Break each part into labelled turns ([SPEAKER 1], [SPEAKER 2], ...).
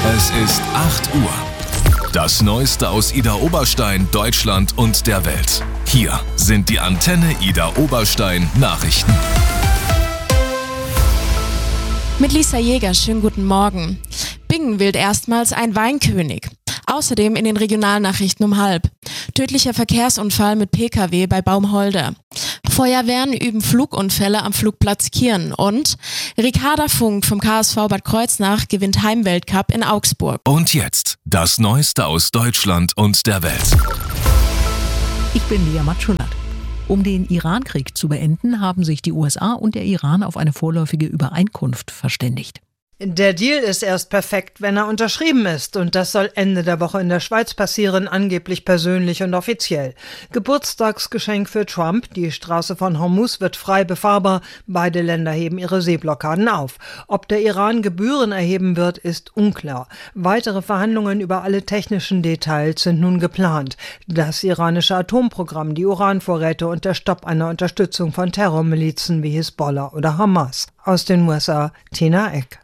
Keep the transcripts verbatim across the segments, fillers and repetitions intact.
[SPEAKER 1] Es ist acht Uhr. Das Neueste aus Idar Oberstein, Deutschland und der Welt. Hier sind die Antenne Idar Oberstein Nachrichten.
[SPEAKER 2] Mit Lisa Jäger, schönen guten Morgen. Bingen wählt erstmals ein Weinkönig. Außerdem in den Regionalnachrichten um halb. Tödlicher Verkehrsunfall mit P K W bei Baumholder. Feuerwehren üben Flugunfälle am Flugplatz Kirn. Und Ricarda Funk vom K S V Bad Kreuznach gewinnt Heimweltcup in Augsburg.
[SPEAKER 1] Und jetzt das Neueste aus Deutschland und der Welt.
[SPEAKER 3] Ich bin Lia Matschulat. Um den Irankrieg zu beenden, haben sich die U S A und der Iran auf eine vorläufige Übereinkunft verständigt.
[SPEAKER 4] Der Deal ist erst perfekt, wenn er unterschrieben ist, und das soll Ende der Woche in der Schweiz passieren, angeblich persönlich und offiziell. Geburtstagsgeschenk für Trump, die Straße von Hormuz wird frei befahrbar, beide Länder heben ihre Seeblockaden auf. Ob der Iran Gebühren erheben wird, ist unklar. Weitere Verhandlungen über alle technischen Details sind nun geplant. Das iranische Atomprogramm, die Uranvorräte und der Stopp einer Unterstützung von Terrormilizen wie Hisbollah oder Hamas. Aus den U S A, Tina Eck.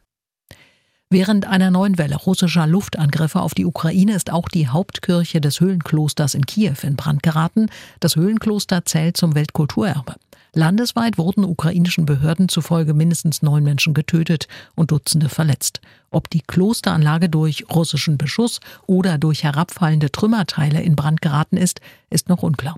[SPEAKER 3] Während einer neuen Welle russischer Luftangriffe auf die Ukraine ist auch die Hauptkirche des Höhlenklosters in Kiew in Brand geraten. Das Höhlenkloster zählt zum Weltkulturerbe. Landesweit wurden ukrainischen Behörden zufolge mindestens neun Menschen getötet und Dutzende verletzt. Ob die Klosteranlage durch russischen Beschuss oder durch herabfallende Trümmerteile in Brand geraten ist, ist noch unklar.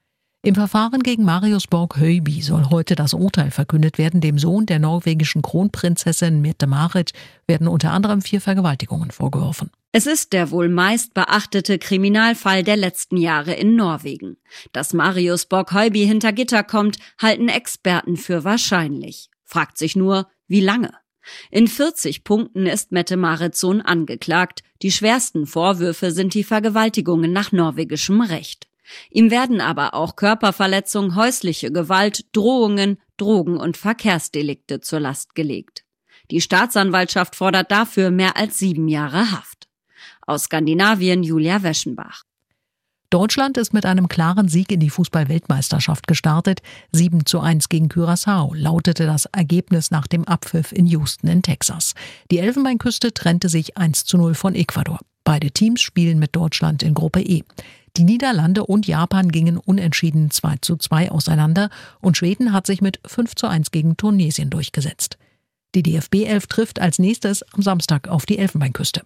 [SPEAKER 3] Im Verfahren gegen Marius Borg-Høiby soll heute das Urteil verkündet werden. Dem Sohn der norwegischen Kronprinzessin Mette-Marit werden unter anderem vier Vergewaltigungen vorgeworfen.
[SPEAKER 5] Es ist der wohl meist beachtete Kriminalfall der letzten Jahre in Norwegen. Dass Marius Borg-Høiby hinter Gitter kommt, halten Experten für wahrscheinlich. Fragt sich nur, wie lange? In vierzig Punkten ist Mette-Marits Sohn angeklagt. Die schwersten Vorwürfe sind die Vergewaltigungen nach norwegischem Recht. Ihm werden aber auch Körperverletzung, häusliche Gewalt, Drohungen, Drogen- und Verkehrsdelikte zur Last gelegt. Die Staatsanwaltschaft fordert dafür mehr als sieben Jahre Haft. Aus Skandinavien Julia Weschenbach.
[SPEAKER 3] Deutschland ist mit einem klaren Sieg in die Fußball-Weltmeisterschaft gestartet. sieben zu eins gegen Curaçao lautete das Ergebnis nach dem Abpfiff in Houston in Texas. Die Elfenbeinküste trennte sich eins zu null von Ecuador. Beide Teams spielen mit Deutschland in Gruppe E. Die Niederlande und Japan gingen unentschieden zwei zu zwei auseinander und Schweden hat sich mit fünf zu eins gegen Tunesien durchgesetzt. Die D F B elf trifft als nächstes am Samstag auf die Elfenbeinküste.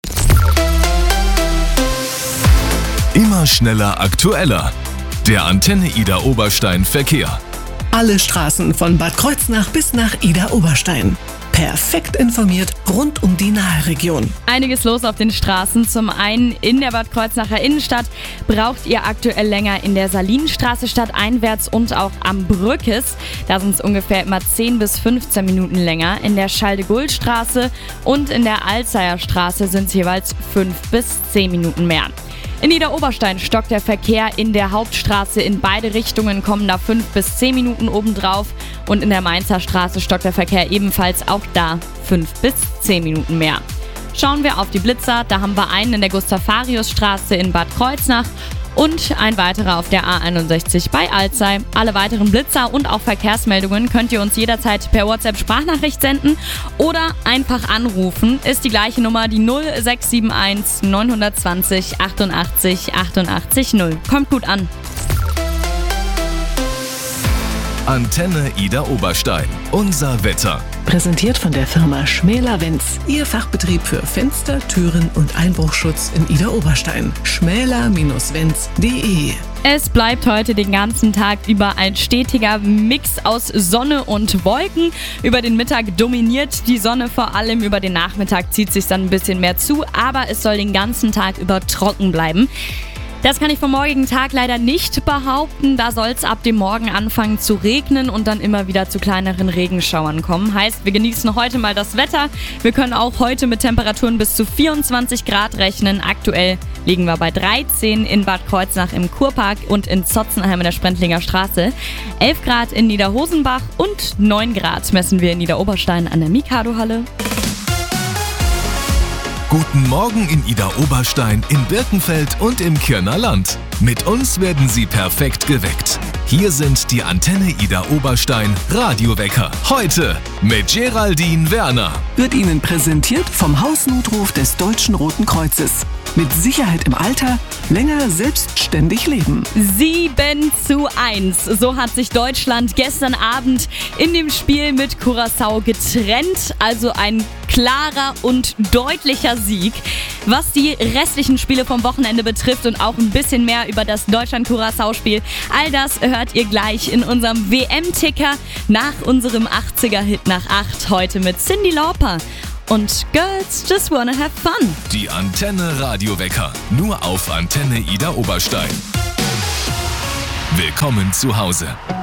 [SPEAKER 1] Immer schneller, aktueller. Der Antenne Idar Oberstein Verkehr.
[SPEAKER 6] Alle Straßen von Bad Kreuznach bis nach Idar Oberstein. Perfekt informiert rund um die Nahe-Region.
[SPEAKER 7] Einiges los auf den Straßen. Zum einen in der Bad Kreuznacher Innenstadt braucht ihr aktuell länger in der Salinenstraße stadteinwärts und auch am Brückes. Da sind es ungefähr immer zehn bis fünfzehn Minuten länger. In der Schalde-Guld-Straße und in der Alzeyer Straße sind es jeweils fünf bis zehn Minuten mehr. In Idar Oberstein stockt der Verkehr in der Hauptstraße. In beide Richtungen kommen da fünf bis zehn Minuten obendrauf. Und in der Mainzer Straße stockt der Verkehr ebenfalls auch da fünf bis zehn Minuten mehr. Schauen wir auf die Blitzer. Da haben wir einen in der Gustav-Farius-Straße in Bad Kreuznach und ein weiterer auf der A einundsechzig bei Alzey. Alle weiteren Blitzer und auch Verkehrsmeldungen könnt ihr uns jederzeit per WhatsApp-Sprachnachricht senden oder einfach anrufen. Ist die gleiche Nummer, die null sechs sieben eins neun zwei null achtundachtzig achtundachtzig null. Kommt gut an.
[SPEAKER 1] Antenne Idar Oberstein. Unser Wetter.
[SPEAKER 6] Präsentiert von der Firma Schmäler-Wenz. Ihr Fachbetrieb für Fenster, Türen und Einbruchschutz in Idar Oberstein. schmäler Bindestrich wenz punkt de.
[SPEAKER 7] Es bleibt heute den ganzen Tag über ein stetiger Mix aus Sonne und Wolken. Über den Mittag dominiert die Sonne vor allem, über den Nachmittag zieht es sich dann ein bisschen mehr zu, aber es soll den ganzen Tag über trocken bleiben. Das kann ich vom morgigen Tag leider nicht behaupten. Da soll es ab dem Morgen anfangen zu regnen und dann immer wieder zu kleineren Regenschauern kommen. Heißt, wir genießen heute mal das Wetter. Wir können auch heute mit Temperaturen bis zu vierundzwanzig Grad rechnen. Aktuell liegen wir bei dreizehn in Bad Kreuznach im Kurpark und in Zotzenheim in der Sprendlinger Straße. elf Grad in Niederhosenbach und neun Grad messen wir in Niederoberstein an der Mikado-Halle.
[SPEAKER 1] Guten Morgen in Idar-Oberstein, in Birkenfeld und im Kirner Land. Mit uns werden Sie perfekt geweckt. Hier sind die Antenne Idar-Oberstein Radiowecker. Heute mit Geraldine Werner.
[SPEAKER 6] Wird Ihnen präsentiert vom Hausnotruf des Deutschen Roten Kreuzes. Mit Sicherheit im Alter, länger selbstständig leben.
[SPEAKER 7] sieben zu eins. So hat sich Deutschland gestern Abend in dem Spiel mit Curaçao getrennt. Also ein klarer und deutlicher Sieg. Was die restlichen Spiele vom Wochenende betrifft und auch ein bisschen mehr über das Deutschland-Curaçao-Spiel, all das hört ihr gleich in unserem W M-Ticker nach unserem achtziger-Hit nach acht. Heute mit Cyndi Lauper und Girls Just Wanna Have Fun.
[SPEAKER 1] Die Antenne Radiowecker. Nur auf Antenne Idar-Oberstein. Willkommen zu Hause.